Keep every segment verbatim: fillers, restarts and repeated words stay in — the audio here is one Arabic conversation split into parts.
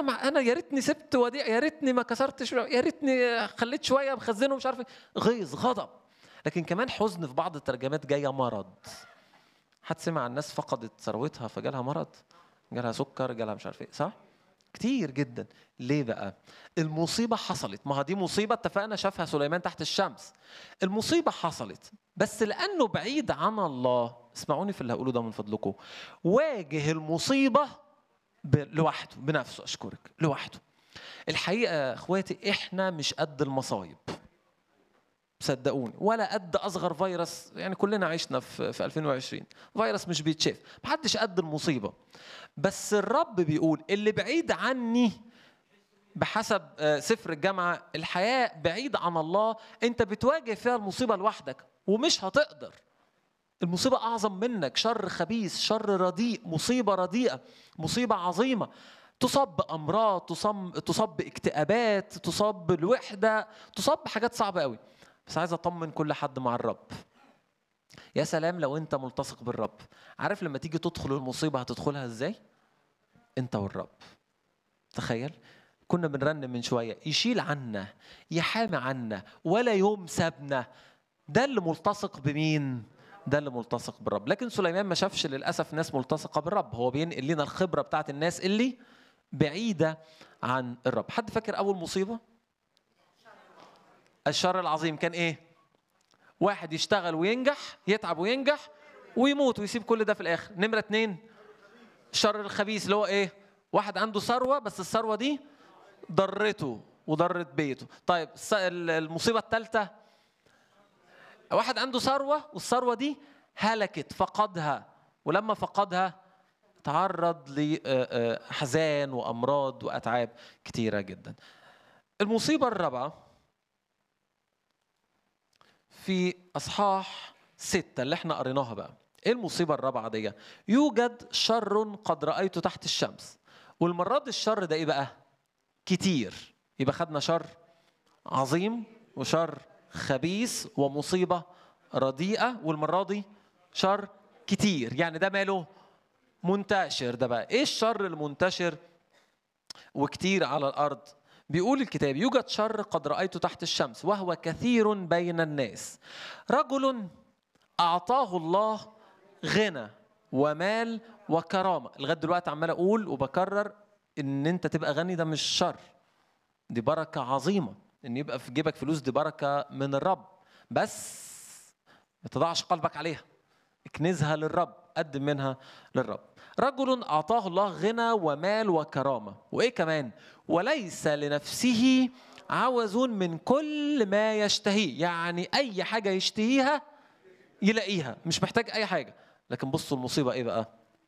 مع انا يا ريتني سبت وديع، يا ريتني ما كسرتش، يا ريتني خليت شويه مخزنه مش عارف ايه. غيظ، غضب. لكن كمان حزن في بعض الترجمات جايه مرض. حد سمع عن الناس فقدت ثروتها فجالها مرض، جالها سكر، جالها مش عارف ايه، صح؟ كتير جدا. ليه بقى؟ المصيبه حصلت. ما دي مصيبه اتفقنا شافها سليمان تحت الشمس. المصيبه حصلت بس لانه بعيد عن الله. اسمعوني في اللي هقوله ده من فضلكم. واجه المصيبه لوحده بنفسه. اشكرك. لوحده. الحقيقه يا اخواتي احنا مش قد المصايب، صدقوني، ولا قد اصغر فيروس. يعني كلنا عشنا في في ألفين وعشرين فيروس مش بيتشاف. محدش قد المصيبه. بس الرب بيقول اللي بعيد عني، بحسب سفر الجامعه، الحياه بعيد عن الله انت بتواجه فيها المصيبه لوحدك ومش هتقدر. المصيبه اعظم منك، شر خبيث، شر رديء، مصيبه رديئه، مصيبه عظيمه. تصاب بامراض، تصاب تصاب باكتئابات، تصاب بالوحده، تصاب بحاجات صعبه قوي. بس عايز اطمن كل حد مع الرب. يا سلام لو انت ملتصق بالرب. عارف لما تيجي تدخل المصيبه هتدخلها ازاي؟ انت والرب. تخيل كنا بنرنم من شويه، يشيل عنا، يحامي عنا، ولا يوم سابنا. ده اللي ملتصق بمين؟ ده اللي ملتصق بالرب. لكن سليمان ما شافش للاسف ناس ملتصقه بالرب. هو بينقل لنا الخبره بتاعت الناس اللي بعيده عن الرب. حد فاكر اول مصيبه؟ الشر العظيم كان ايه؟ واحد يشتغل وينجح، يتعب وينجح ويموت ويسيب كل ده في الاخر. نمره اتنين الشر الخبيث اللي هو ايه؟ واحد عنده ثروه بس الثروه دي ضرته وضرت بيته. طيب المصيبه الثالثه واحد عنده ثروه والثروه دي هلكت، فقدها، ولما فقدها تعرض لاحزان وامراض واتعاب كتيره جدا. المصيبه الرابعه في اصحاح ستة اللي احنا قريناها بقى. ايه المصيبه الرابعه دي؟ يوجد شر قد رايته تحت الشمس. والمره دي الشر ده ايه بقى؟ كتير. يبقى خدنا شر عظيم وشر خبيث ومصيبه رديئه، والمره دي شر كتير. يعني ده ماله؟ منتشر. ده بقى ايه الشر المنتشر وكتير على الارض؟ بيقول الكتاب يوجد شر قد رأيته تحت الشمس وهو كثير بين الناس، رجل أعطاه الله غنى ومال وكرامة. لغاية دلوقتي عمال أقول وبكرر إن أنت تبقى غني ده مش شر، دي بركة عظيمة. إن يبقى في جيبك فلوس دي بركة من الرب، بس ما تضعش قلبك عليها، اكنزها للرب، قدم منها للرب. رجل أعطاه الله غنى ومال وكرامة، وإيه كمان؟ وليس لنفسه عوز من كل ما يشتهيه. يعني أي حاجة يشتهيها يلاقيها، مش محتاج أي حاجة. لكن بصوا المصيبة إيه بقى؟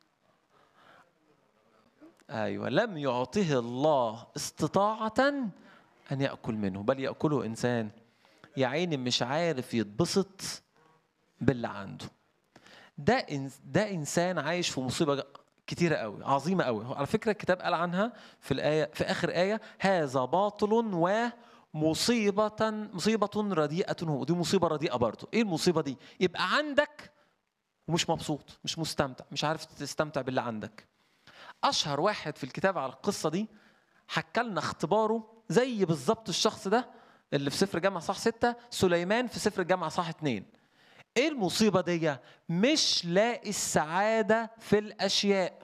أيوة، لم يعطه الله استطاعة أن يأكل منه، بل يأكله إنسان يا عيني مش عارف يتبسط باللي عنده. ده ده انسان عايش في مصيبه كتيره قوي، عظيمه قوي. على فكره الكتاب قال عنها في الايه، في اخر ايه، هذا باطل ومصيبه مصيبه رديئه هو. دي مصيبه رديئه برضه. ايه المصيبه دي؟ يبقى عندك ومش مبسوط، مش مستمتع، مش عارف تستمتع باللي عندك. اشهر واحد في الكتاب على القصه دي حكى لنا اختباره زي بالظبط الشخص ده اللي في سفر الجامعه صح ستة، سليمان في سفر الجامعه صح اتنين. ايه المصيبه دي؟ مش لاقي السعاده في الاشياء.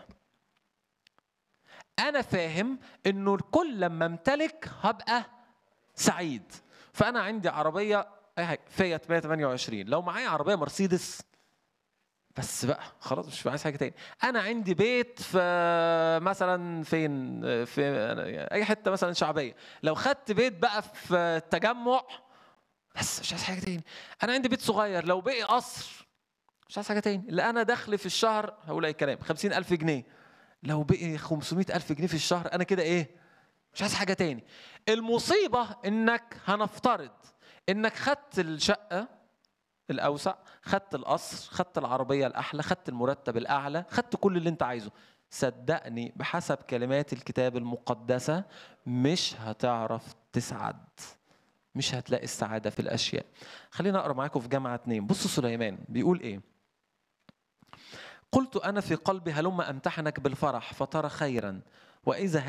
انا فاهم انه كل لما امتلك هبقى سعيد. فانا عندي عربيه فيات مية وتمانية وعشرين، لو معايا عربيه مرسيدس بس بقى خلاص مش عايز حاجه تاني. انا عندي بيت في مثلا فين، في اي حته مثلا شعبيه، لو خدت بيت بقى في التجمع بس مش عايز حاجه تاني. انا عندي بيت صغير، لو بقي قصر مش عايز حاجه تاني. اللي انا دخلي في الشهر هقول اي كلام خمسين ألف جنيه، لو بقي خمسمية ألف جنيه في الشهر انا كده ايه؟ مش عايز حاجه تاني. المصيبه انك هنفترض انك خدت الشقه الاوسع، خدت القصر، خدت العربيه الاحلى، خدت المرتب الاعلى، خدت كل اللي انت عايزه. صدقني بحسب كلمات الكتاب المقدسه مش هتعرف تسعد، مش هتلاقي السعادة في الأشياء. خلينا أقرأ معاكم في جامعة اتنين. بصوا سليمان بيقول إيه؟ قلت أنا في قلبي هلما أمتحنك بالفرح فترى خيرا، وإذا